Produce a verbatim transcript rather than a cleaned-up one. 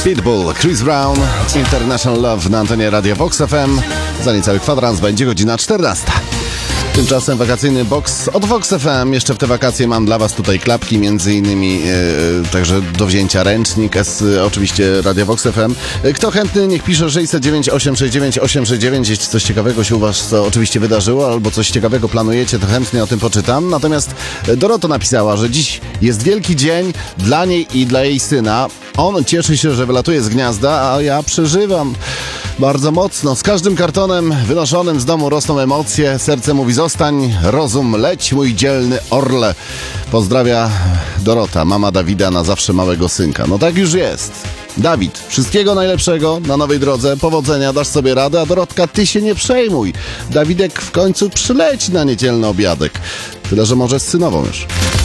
Pitbull, Chris Brown, International Love na antenie Radia Vox F M. Za niecały kwadrans będzie godzina czternasta. Tymczasem wakacyjny box od Vox F M. Jeszcze w te wakacje mam dla Was tutaj klapki, między innymi yy, także do wzięcia ręcznik z yy, oczywiście Radia Vox F M. Yy, kto chętny, niech pisze sześćset dziewięć osiem sześć dziewięć osiem sześć dziewięć. Jeśli coś ciekawego się u Was co oczywiście wydarzyło, albo coś ciekawego planujecie, to chętnie o tym poczytam. Natomiast Dorota napisała, że dziś jest wielki dzień dla niej i dla jej syna. On cieszy się, że wylatuje z gniazda, a ja przeżywam bardzo mocno. Z każdym kartonem wynoszonym z domu rosną emocje. Serce mówi zostań, rozum leć, mój dzielny orle. Pozdrawia Dorota, mama Dawida, na zawsze małego synka. No tak już jest. Dawid, wszystkiego najlepszego na nowej drodze, powodzenia, dasz sobie radę, a Dorotka, ty się nie przejmuj. Dawidek w końcu przyleci na niedzielny obiadek. Tyle, że może z synową już.